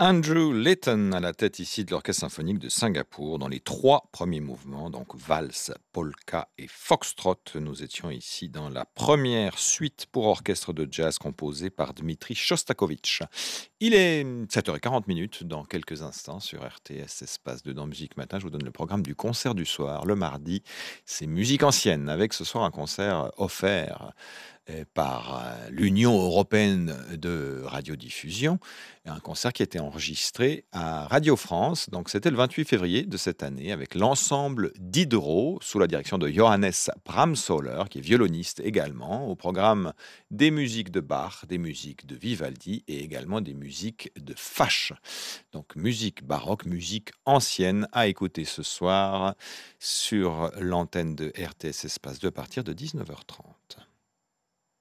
Andrew Litton à la tête ici de l'Orchestre symphonique de Singapour dans les 3 premiers mouvements, donc valse, polka et foxtrot. Nous étions ici dans la première suite pour orchestre de jazz composée par Dmitri Shostakovich. Il est 7h40 dans quelques instants sur RTS Espace Dedans Musique Matin. Je vous donne le programme du concert du soir. Le mardi, c'est musique ancienne avec ce soir un concert offert par l'Union européenne de radiodiffusion, un concert qui a été enregistré à Radio France. Donc c'était le 28 février de cette année avec l'ensemble Diderot sous la direction de Johannes Bramsoller, qui est violoniste également. Au programme des musiques de Bach, des musiques de Vivaldi et également des musiques de Fasch. Donc musique baroque, musique ancienne à écouter ce soir sur l'antenne de RTS Espace 2 à partir de 19h30.